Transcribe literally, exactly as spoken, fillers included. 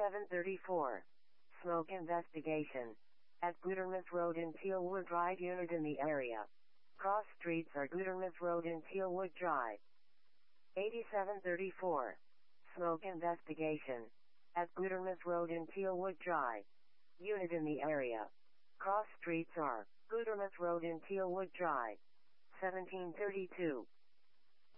eighty-seven thirty-four. Smoke investigation. At Gutermouth Road in Tealwood Drive unit in the area. Cross streets are Gutermouth Road in Tealwood Drive. eighty-seven thirty-four. Smoke investigation. At Gutermouth Road in Tealwood Drive. Unit in the area. Cross streets are Gutermouth Road in Tealwood Drive. seventeen thirty-two.